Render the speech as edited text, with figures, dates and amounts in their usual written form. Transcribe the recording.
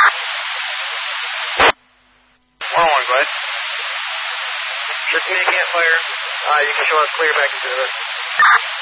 101, go ahead. Just communicating at fire. You can show us clear back into the